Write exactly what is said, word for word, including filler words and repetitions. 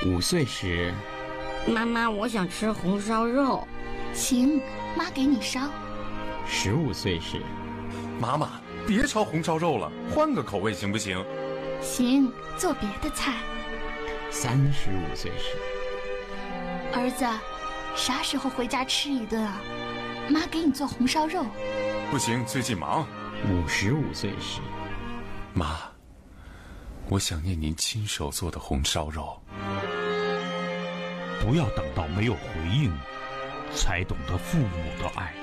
五岁时， 妈妈，我想吃红烧肉。 行，妈给你烧。 十五岁时， 妈妈，别炒红烧肉了，换个口味行不行？ 行，做别的菜。 三十五岁时， 儿子，啥时候回家吃一顿啊？妈给你做红烧肉。 不行，最近忙。 五十五岁时， 妈，我想念您亲手做的红烧肉。 不要等到没有回应，才懂得父母的爱。